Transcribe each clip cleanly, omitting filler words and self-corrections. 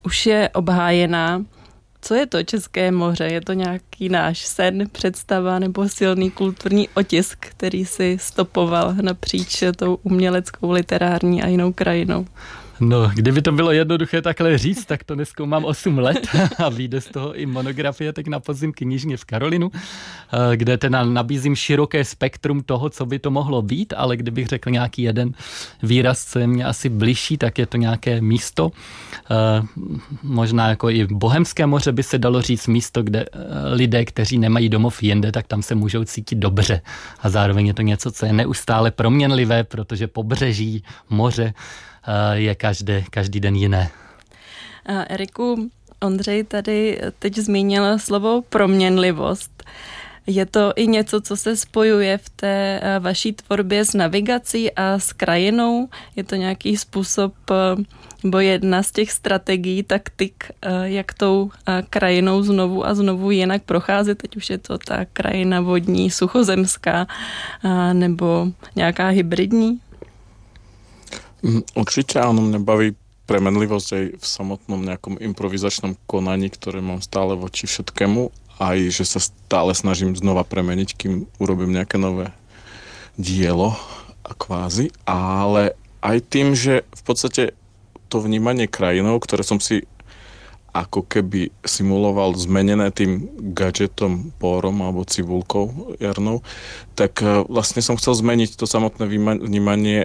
už je obhájená. Co je to České moře? Je to nějaký náš sen, představa nebo silný kulturní otisk, který si stopoval napříč tou uměleckou, literární a jinou krajinou? No, kdyby to bylo jednoduché takhle říct, tak to nezkoumám 8 let a vyjde z toho i monografie tak na podzim knižně v Karolinu, kde teda nabízím široké spektrum toho, co by to mohlo být, ale kdybych řekl nějaký jeden výraz, co je mě asi bližší, tak je to nějaké místo. Možná jako i Bohemské moře by se dalo říct místo, kde lidé, kteří nemají domov jinde, tak tam se můžou cítit dobře. A zároveň je to něco, co je neustále proměnlivé, protože pobřeží, moře je každý den jiné. Eriku, Ondřej tady teď zmínil slovo proměnlivost. Je to i něco, co se spojuje v té vaší tvorbě s navigací a s krajinou? Je to nějaký způsob, nebo jedna z těch strategií, taktik, jak tou krajinou znovu a znovu jinak procházet? Teď už je to ta krajina vodní, suchozemská, nebo nějaká hybridní? Určite áno, mňa baví premenlivosť aj v samotnom nejakom improvizačnom konaní, ktoré mám stále voči všetkému, aj že sa stále snažím znova premeniť, kým urobím nejaké nové dielo a kvázi, ale aj tým, že v podstate to vnímanie krajinou, ktoré som si ako keby simuloval zmenené tým gadgetom, pórom alebo cibulkou jarnou, tak vlastne som chcel zmeniť to samotné vnímanie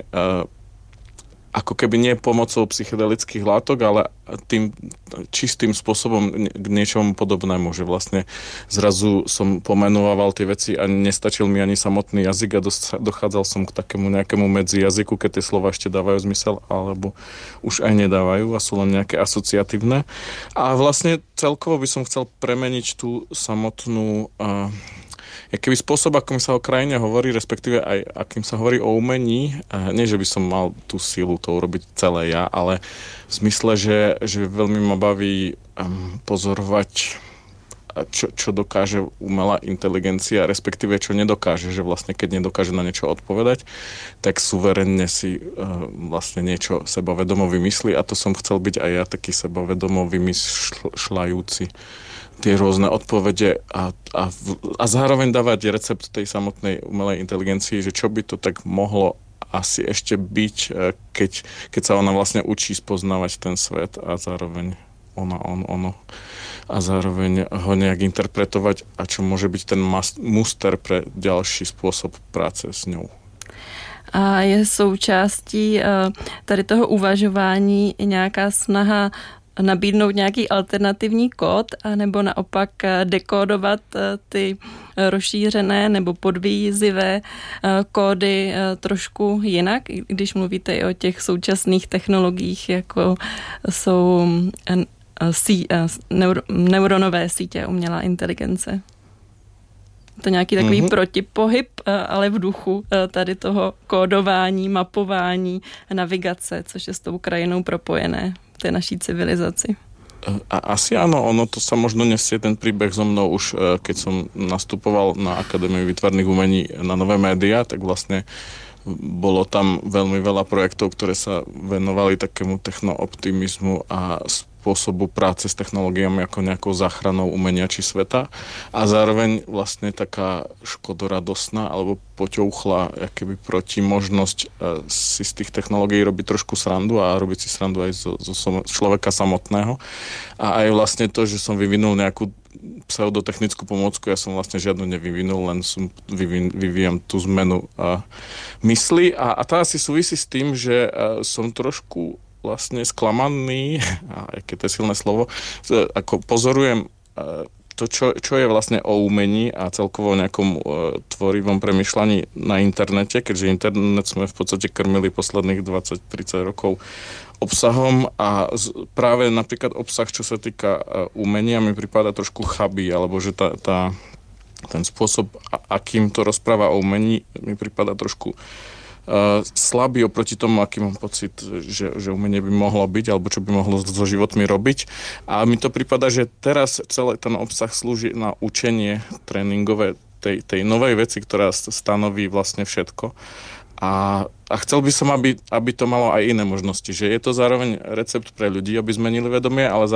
ako keby nie pomocou psychedelických látok, ale tým čistým spôsobom k niečomu podobnému, že vlastne zrazu som pomenúval tie veci a nestačil mi ani samotný jazyk a dochádzal som k takému nejakému medzijazyku, keď tie slova ešte dávajú zmysel, alebo už aj nedávajú a sú len nejaké asociatívne. A vlastne celkovo by som chcel premeniť tú samotnú keby spôsob, akým sa o krajine hovorí, respektíve aj akým sa hovorí o umení, nie, že by som mal tú silu to urobiť celé ja, ale v zmysle, že veľmi ma baví pozorovať, čo dokáže umelá inteligencia, respektíve čo nedokáže, že vlastne keď nedokáže na niečo odpovedať, tak suverenne si vlastne niečo sebavedomo vymyslí a to som chcel byť aj ja taký sebavedomo vymýšľajúci tie rôzne odpovede a zároveň dávať recept tej samotnej umelej inteligencii, že čo by to tak mohlo asi ešte byť, keď sa ona vlastne učí spoznávať ten svet a zároveň ono a zároveň ho nejak interpretovať a čo môže byť ten muster pre ďalší spôsob práce s ňou. A je součástí tady toho uvažování i nějaká snaha nabídnout nějaký alternativní kód, anebo naopak dekódovat ty rozšířené nebo podvýzivé kódy trošku jinak, když mluvíte i o těch současných technologiích, jako jsou neuronové sítě, umělá inteligence. To nějaký takový protipohyb, ale v duchu tady toho kódování, mapování, navigace, což je s tou krajinou propojené v té naší civilizaci. Asi áno, ono to sa možno nesie ten príbeh so mnou už, keď som nastupoval na Akadémiu výtvarných umení na Nové média, tak vlastne bolo tam veľmi veľa projektov, ktoré sa venovali takému technooptimizmu a spôsobu práce s technológiami ako nejakou záchranou umenia či sveta a zároveň vlastne taká škodoradosná alebo poťouchla akoby proti možnosť si z tých technológií robiť trošku srandu a robiť si srandu aj zo človeka samotného a aj vlastne to, že som vyvinul nejakú pseudotechnickú pomôcku, ja som vlastne žiadnu nevyvinul, len som vyvíjam tú zmenu mysli a tá asi súvisí s tým, že som trošku vlastne sklamaný, aké to je silné slovo, ako pozorujem to, čo je vlastne o umení a celkovo o nejakom tvorivom premýšľaní na internete, keďže internet sme v podstate krmili posledných 20-30 rokov obsahom a práve napríklad obsah, čo sa týka umenia, mi pripadá trošku chabý, alebo že ten spôsob, akým to rozpráva o umení, mi pripadá trošku slabý oproti tomu, aký mám pocit, že umenie by mohlo byť, alebo čo by mohlo so životmi robiť. A mi to prípada, že teraz celý ten obsah slúži na učenie tréningové tej novej veci, ktorá stanoví vlastne všetko. A chcel by som, aby to malo aj iné možnosti, že je to zároveň recept pre ľudí, aby zmenili vedomie, ale